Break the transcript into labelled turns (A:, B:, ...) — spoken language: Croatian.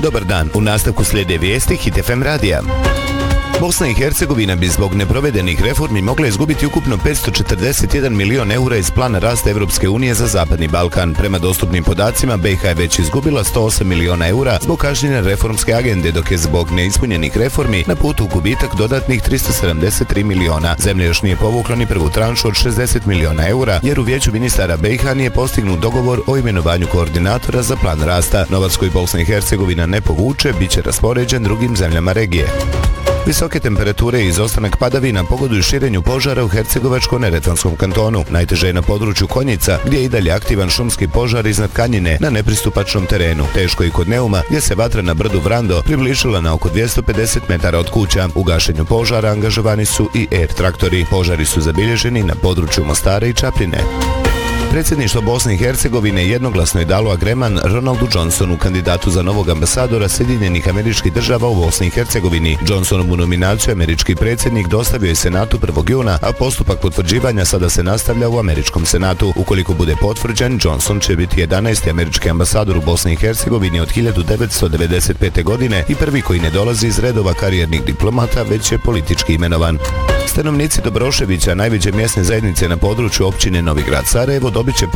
A: Dobar dan, u nastavku slijede vijesti Hit FM radija. Bosna i Hercegovina bi zbog neprovedenih reformi mogla izgubiti ukupno 541 milion eura iz plana rasta Evropske unije za Zapadni Balkan. Prema dostupnim podacima, BiH je već izgubila 108 miliona eura zbog kašnjenja reformske agende, dok je zbog neispunjenih reformi na putu u gubitak dodatnih 373 miliona. Zemlja još nije povukla ni prvu tranšu od 60 miliona eura, jer u vijeću ministara BiH nije postignut dogovor o imenovanju koordinatora za plan rasta. Novac koji Bosna i Hercegovina ne povuče bit će raspoređen drugim zemljama regije. Visoke temperature i izostanak padavina pogoduju širenju požara u Hercegovačko-neretvanskom kantonu. Najteže je na području Konjica, gdje je i dalje aktivan šumski požar iznad Kanjine na nepristupačnom terenu. Teško i kod Neuma, gdje se vatra na brdu Vrando približila na oko 250 metara od kuća. U gašenju požara angažovani su i air traktori. Požari su zabilježeni na području Mostara i Čapljine. Predsjedništvo Bosne i Hercegovine jednoglasno je dalo agreman Ronaldu Johnsonu, kandidatu za novog ambasadora Sjedinjenih Američkih Država u Bosni i Hercegovini. Johnsonovu nominaciju američki predsjednik dostavio je Senatu 1. juna, a postupak potvrđivanja sada se nastavlja u američkom Senatu. Ukoliko bude potvrđen, Johnson će biti 11. američki ambasador u Bosni i Hercegovini od 1995. godine i prvi koji ne dolazi iz redova karijernih diplomata, već je politički imenovan. Stanovnici Dobroševića, najveće mjesne zajednice na području općine Novi Grad Sarajevo, dobit će